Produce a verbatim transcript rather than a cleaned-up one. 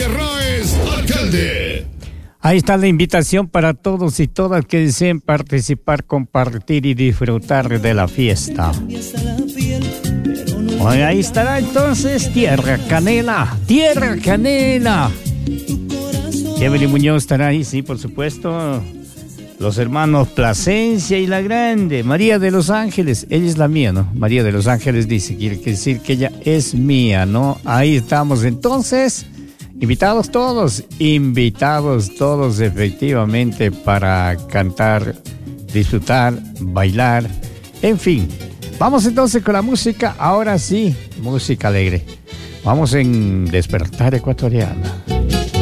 Arraez, alcalde. Ahí está la invitación para todos y todas que deseen participar, compartir y disfrutar de la fiesta. Bueno, ahí estará entonces Tierra Canela, Tierra Canela. Evelyn Muñoz estará ahí, sí, por supuesto. Los hermanos Plasencia y La Grande, María de los Ángeles, ella es la mía, ¿no? María de los Ángeles dice, quiere decir que ella es mía, ¿no? Ahí estamos entonces, invitados todos, invitados todos efectivamente para cantar, disfrutar, bailar, en fin. Vamos entonces con la música, ahora sí, música alegre. Vamos en Despertar Ecuatoriana.